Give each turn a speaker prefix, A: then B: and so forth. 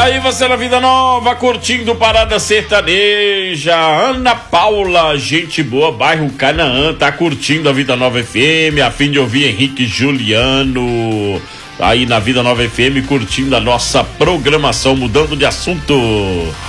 A: Aí você na Vida Nova, curtindo Parada Sertaneja. Ana Paula, gente boa, bairro Canaã, tá curtindo a Vida Nova FM, a fim de ouvir Henrique Juliano. Aí na Vida Nova FM, curtindo a nossa programação, mudando de assunto.